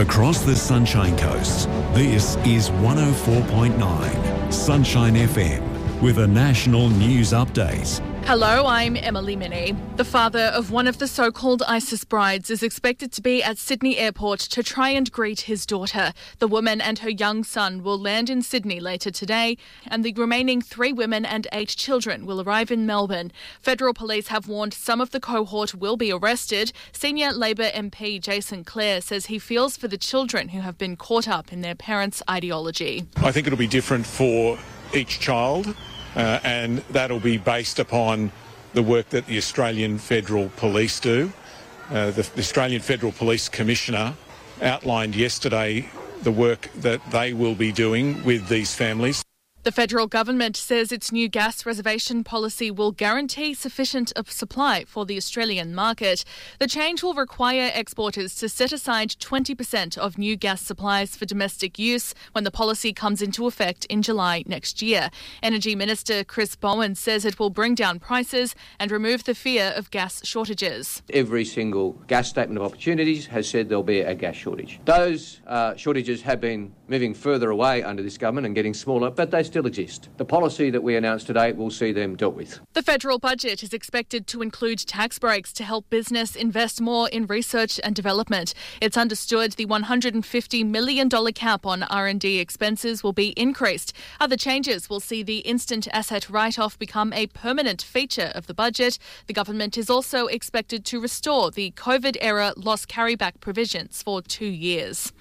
Across the Sunshine Coast, this is 104.9 Sunshine FM with a national news update. Hello, I'm Emily Minnie. The father of one of the so-called ISIS brides is expected to be at Sydney Airport to try and greet his daughter. The woman and her young son will land in Sydney later today, and the remaining 3 women and 8 children will arrive in Melbourne. Federal police have warned some of the cohort will be arrested. Senior Labor MP Jason Clare says he feels for the children who have been caught up in their parents' ideology. I think it'll be different for each child. And that'll be based upon the work that the Australian Federal Police do. The Australian Federal Police Commissioner outlined yesterday the work that they will be doing with these families. The federal government says its new gas reservation policy will guarantee sufficient supply for the Australian market. The change will require exporters to set aside 20% of new gas supplies for domestic use when the policy comes into effect in July next year. Energy Minister Chris Bowen says it will bring down prices and remove the fear of gas shortages. Every single gas statement of opportunities has said there'll be a gas shortage. Those shortages have been moving further away under this government and getting smaller, but they still exist. The policy that we announced today will see them dealt with. The federal budget is expected to include tax breaks to help business invest more in research and development. It's understood the $150 million cap on R&D expenses will be increased. Other changes will see the instant asset write-off become a permanent feature of the budget. The government is also expected to restore the COVID-era loss carryback provisions for 2 years.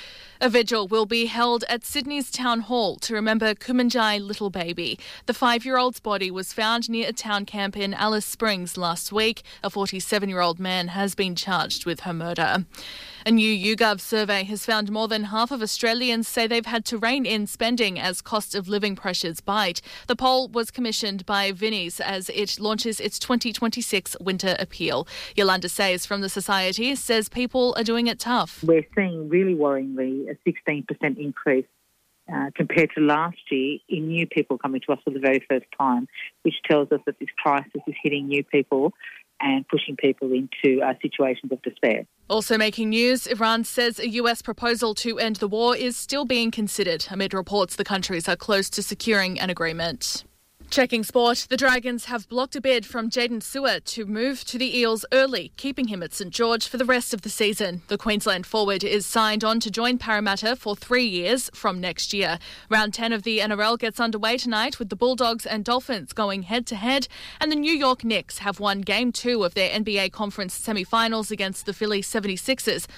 A vigil will be held at Sydney's Town Hall to remember Kumanjai Little Baby. The 5-year-old's body was found near a town camp in Alice Springs last week. A 47-year-old man has been charged with her murder. A new YouGov survey has found more than half of Australians say they've had to rein in spending as cost of living pressures bite. The poll was commissioned by Vinnie's as it launches its 2026 winter appeal. Yolanda Sayers from the Society says people are doing it tough. We're seeing really worryingly a 16% increase compared to last year in new people coming to us for the very first time, which tells us that this crisis is hitting new people and pushing people into situations of despair. Also making news, Iran says a US proposal to end the war is still being considered amid reports the countries are close to securing an agreement. Checking sport, the Dragons have blocked a bid from Jaden Sewer to move to the Eels early, keeping him at St George for the rest of the season. The Queensland forward is signed on to join Parramatta for 3 years from next year. Round 10 of the NRL gets underway tonight with the Bulldogs and Dolphins going head-to-head, and the New York Knicks have won Game 2 of their NBA Conference semi-finals against the Philly 76ers,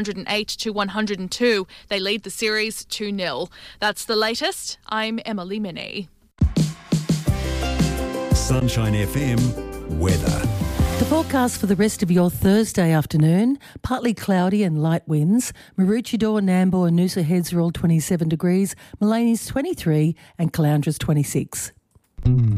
108-102. They lead the series 2-0. That's the latest. I'm Emily Minnie. Sunshine FM weather. The forecast for the rest of your Thursday afternoon, partly cloudy and light winds. Maroochydore, Nambour and Noosa Heads are all 27 degrees, Malany's 23 and Calandra's 26.